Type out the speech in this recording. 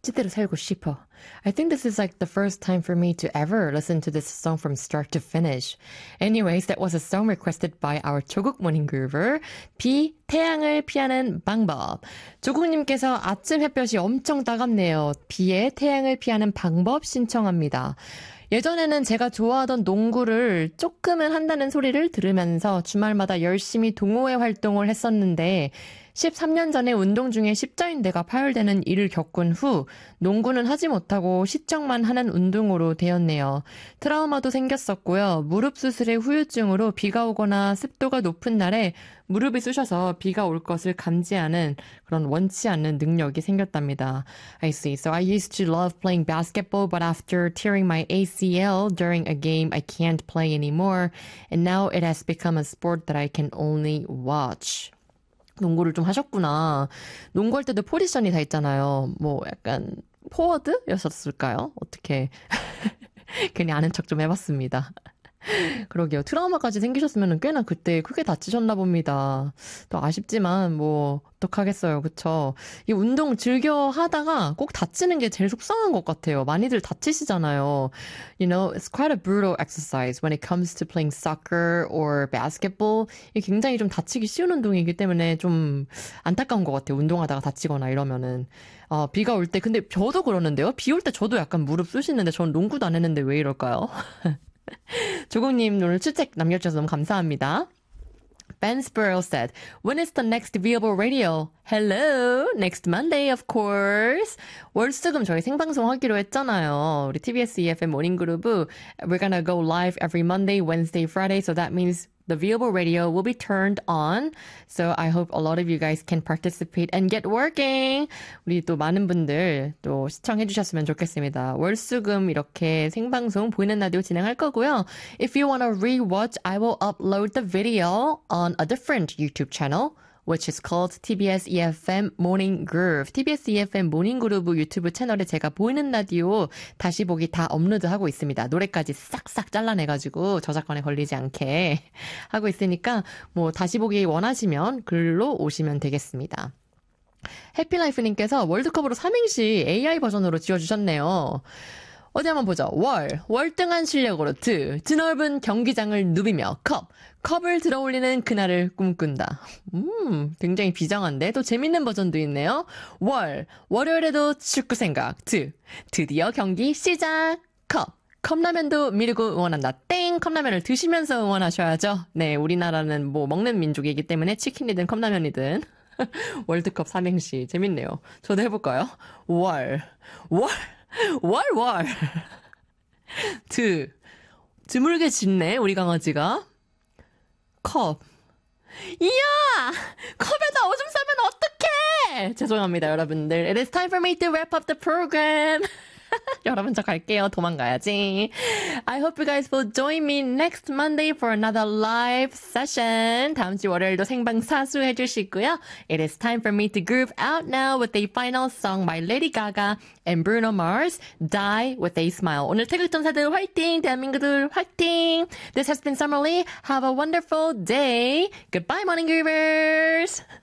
멋지대로 살고 싶어. I think this is like the first time for me to ever listen to this song from start to finish. Anyways, that was a song requested by our 조국 morning groover. 비, 태양을 피하는 방법. 조국님께서 아침 햇볕이 엄청 따갑네요. 비에 태양을 피하는 방법 신청합니다. 예전에는 제가 좋아하던 농구를 조금은 한다는 소리를 들으면서 주말마다 열심히 동호회 활동을 했었는데 13년 전에 운동 중에 십자인대가 파열되는 일을 겪은 후 농구는 하지 못하고 시청만 하는 운동으로 되었네요. 트라우마도 생겼었고요. 무릎 수술의 후유증으로 비가 오거나 습도가 높은 날에 무릎이 쑤셔서 비가 올 것을 감지하는 그런 원치 않는 능력이 생겼답니다. I see. So I used to love playing basketball, but after tearing my ACL during a game, I can't play anymore. And now it has become a sport that I can only watch. 농구를 좀 하셨구나. 농구할 때도 포지션이 다 있잖아요. 뭐 약간 포워드였었을까요? 어떻게 괜히 아는 척 좀 해봤습니다. 그러게요. 트라우마까지 생기셨으면 꽤나 그때 크게 다치셨나 봅니다. 또 아쉽지만 뭐 어떡하겠어요. 그쵸? 이 운동 즐겨 하다가 꼭 다치는 게 제일 속상한 것 같아요. 많이들 다치시잖아요. You know, it's quite a brutal exercise when it comes to playing soccer or basketball. 이게 굉장히 좀 다치기 쉬운 운동이기 때문에 좀 안타까운 것 같아요. 운동하다가 다치거나 이러면은. 비가 올 때, 근데 저도 그러는데요. 비 올 때 저도 약간 무릎 쑤시는데 전 농구도 안 했는데 왜 이럴까요? 조국님 오늘 출첵 남겨주셔서 너무 감사합니다. Ben Sparrow said, when is the next Viable Radio? Hello, next Monday, of course. 월수금 저희 생방송 하기로 했잖아요. 우리 TBS EFM 모닝그룹 we're gonna go live every Monday, Wednesday, Friday. So that means the Viable Radio will be turned on. So I hope a lot of you guys can participate and get working. 우리 또 많은 분들 또 시청해 주셨으면 좋겠습니다. 월수금 이렇게 생방송 보이는 라디오 진행할 거고요. If you want to rewatch, I will upload the video on a different YouTube channel. which is called TBS EFM Morning Groove. TBS EFM 모닝 그루브 유튜브 채널에 제가 보이는 라디오 다시 보기 다 업로드하고 있습니다. 노래까지 싹싹 잘라내가지고 저작권에 걸리지 않게 하고 있으니까 뭐 다시 보기 원하시면 글로 오시면 되겠습니다. 해피라이프님께서 월드컵으로 삼행시 AI 버전으로 지어주셨네요. 어디 한번 보죠. 월등한 실력으로 드넓은 경기장을 누비며 컵을 들어올리는 그날을 꿈꾼다. 굉장히 비장한데 또 재밌는 버전도 있네요. 월요일에도 축구 생각, 드디어 경기 시작, 컵라면도 미루고 응원한다. 땡! 컵라면을 드시면서 응원하셔야죠. 네, 우리나라는 뭐 먹는 민족이기 때문에 치킨이든 컵라면이든 월드컵 삼행시 재밌네요. 저도 해볼까요? 드물게 짖네 우리 강아지가. 컵. 이야! 컵에다 오줌 싸면 어떡해! 죄송합니다 여러분들. It is time for me to wrap up the program. 여러분 저 갈게요. 도망가야지. I hope you guys will join me next Monday for another live session. 다음 주 월요일도 생방 사수해 주시고요. It is time for me to groove out now with a final song by Lady Gaga and Bruno Mars, Die with a Smile. 오늘 태극전사들 화이팅! 대한민국들 화이팅! This has been Summer Lee. Have a wonderful day. Goodbye, Morning Groovers!